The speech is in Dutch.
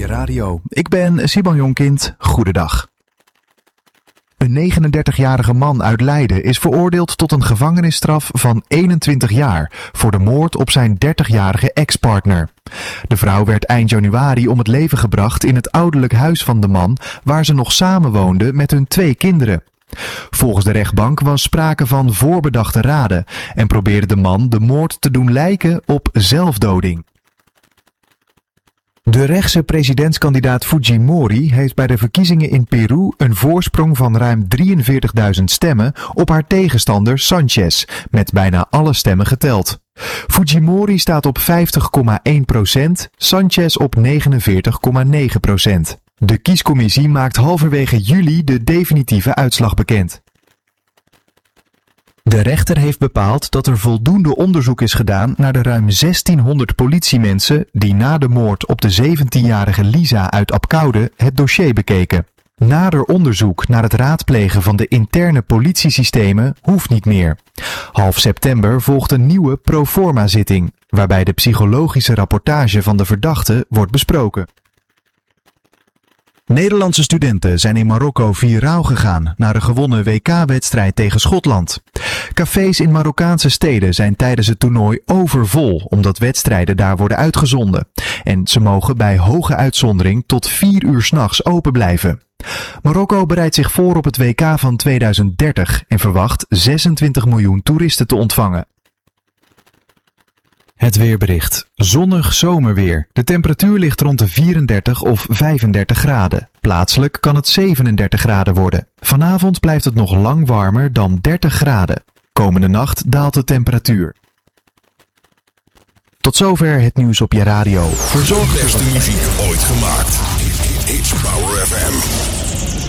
je radio. Ik ben Simon Jonkind. Goedendag. Een 39-jarige man uit Leiden is veroordeeld tot een gevangenisstraf van 21 jaar voor de moord op zijn 30-jarige ex-partner. De vrouw werd eind januari om het leven gebracht in het ouderlijk huis van de man waar ze nog samenwoonde met hun 2 kinderen. Volgens de rechtbank was sprake van voorbedachte raden en probeerde de man de moord te doen lijken op zelfdoding. De rechtse presidentskandidaat Fujimori heeft bij de verkiezingen in Peru een voorsprong van ruim 43.000 stemmen op haar tegenstander Sanchez, met bijna alle stemmen geteld. Fujimori staat op 50,1%, Sanchez op 49,9%. De kiescommissie maakt halverwege juli de definitieve uitslag bekend. De rechter heeft bepaald dat er voldoende onderzoek is gedaan naar de ruim 1600 politiemensen die na de moord op de 17-jarige Lisa uit Apkoude het dossier bekeken. Nader onderzoek naar het raadplegen van de interne politiesystemen hoeft niet meer. Half september volgt een nieuwe proforma-zitting, waarbij de psychologische rapportage van de verdachte wordt besproken. Nederlandse studenten zijn in Marokko viraal gegaan na de gewonnen WK-wedstrijd tegen Schotland. Cafés in Marokkaanse steden zijn tijdens het toernooi overvol omdat wedstrijden daar worden uitgezonden. En ze mogen bij hoge uitzondering tot 4 uur 's nachts open blijven. Marokko bereidt zich voor op het WK van 2030 en verwacht 26 miljoen toeristen te ontvangen. Het weerbericht. Zonnig zomerweer. De temperatuur ligt rond de 34 of 35 graden. Plaatselijk kan het 37 graden worden. Vanavond blijft het nog lang warmer dan 30 graden. Komende nacht daalt de temperatuur. Tot zover het nieuws op je radio. Verzorg de beste muziek ooit gemaakt. It's Power FM.